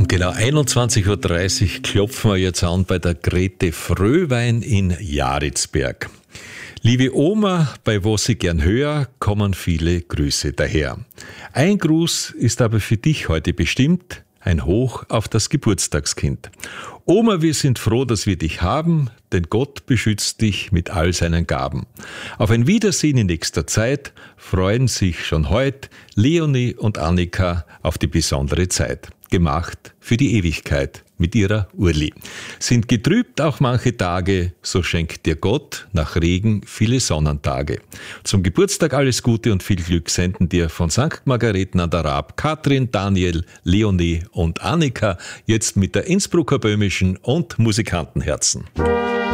Genau 21.30 Uhr klopfen wir jetzt an bei der Grete Fröhwein in Jaritzberg. Liebe Oma, bei was ich gern höre, kommen viele Grüße daher. Ein Gruß ist aber für dich heute bestimmt, ein Hoch auf das Geburtstagskind. Oma, wir sind froh, dass wir dich haben, denn Gott beschützt dich mit all seinen Gaben. Auf ein Wiedersehen in nächster Zeit freuen sich schon heute Leonie und Annika auf die besondere Zeit. Gemacht für die Ewigkeit mit ihrer Urli. Sind getrübt auch manche Tage, so schenkt dir Gott nach Regen viele Sonnentage. Zum Geburtstag alles Gute und viel Glück senden dir von St. Margareten an der Raab Katrin, Daniel, Leonie und Annika, jetzt mit der Innsbrucker Böhmischen und Musikantenherzen.